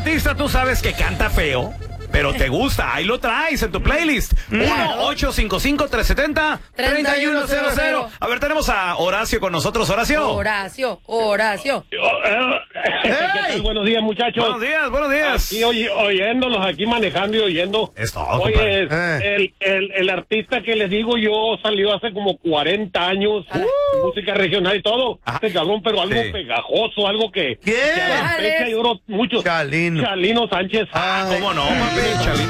artista tú sabes que canta feo, pero te gusta? Ahí lo traes en tu playlist. 1-855-370-3100. A ver, tenemos a Horacio con nosotros. Horacio. Hey. Buenos días, muchachos. Buenos días. Aquí oyéndolos, aquí manejando y oyendo. Oye, el artista que les digo yo salió hace como 40 años, música regional y todo. Este cabrón, pero algo pegajoso, algo que a la fecha lloro mucho. Chalino Sánchez. ¿Cómo no, papi?